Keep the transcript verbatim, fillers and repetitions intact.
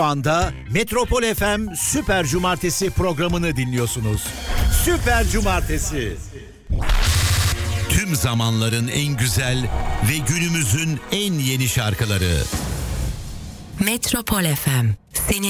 Şu anda Metropol F M Süper Cumartesi programını dinliyorsunuz. Süper Cumartesi. Tüm zamanların en güzel ve günümüzün en yeni şarkıları. Metropol F M.